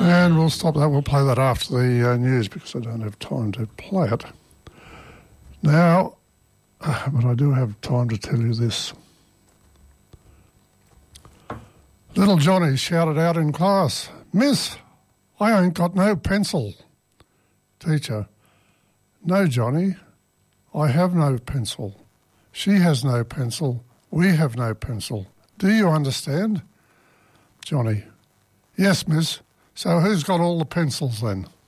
And we'll stop that. We'll play that after the news because I don't have time to play it. Now, but I do have time to tell you this. Little Johnny shouted out in class, "Miss, I ain't got no pencil." Teacher, "No, Johnny, I have no pencil. She has no pencil. We have no pencil. Do you understand?" Johnny, "Yes, miss. So who's got all the pencils then?"